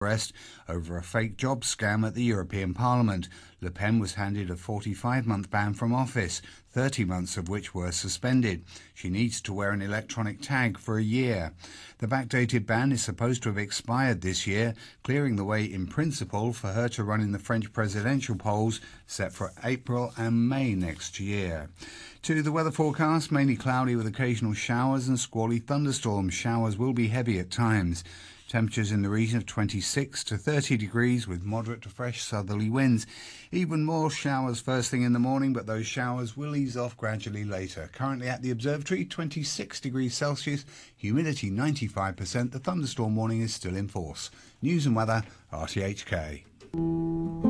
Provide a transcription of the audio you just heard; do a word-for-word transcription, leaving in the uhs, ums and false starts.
arrest over a fake job scam at the European Parliament. Le Pen was handed a forty-five month ban from office, thirty months of which were suspended. She needs to wear an electronic tag for a year. The backdated ban is supposed to have expired this year, clearing the way in principle for her to run in the French presidential polls set for April and May next year. To the weather forecast, mainly cloudy with occasional showers and squally thunderstorms. Showers will be heavy at times. Temperatures in the region of twenty-six to thirty degrees with moderate to fresh southerly winds. Even more showers first thing in the morning, but those showers will ease off gradually later. Currently at the observatory, twenty-six degrees Celsius, humidity ninety-five percent. The thunderstorm warning is still in force. News and weather, R T H K.